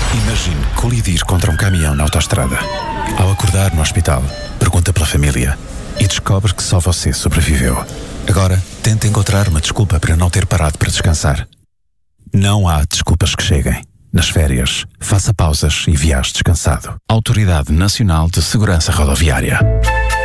Imagine colidir contra um caminhão na autoestrada. Ao acordar no hospital, pergunta pela família e descobre que só você sobreviveu. Agora, tente encontrar uma desculpa para não ter parado para descansar. Não há desculpas que cheguem. Nas férias, faça pausas e viaje descansado. Autoridade Nacional de Segurança Rodoviária.